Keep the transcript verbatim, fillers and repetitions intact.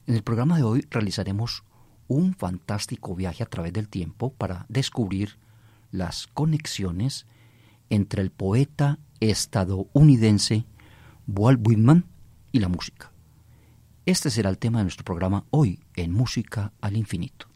En el programa de hoy realizaremos un fantástico viaje a través del tiempo para descubrir las conexiones entre el poeta estadounidense Walt Whitman y la música. Este será el tema de nuestro programa hoy en Música al Infinito.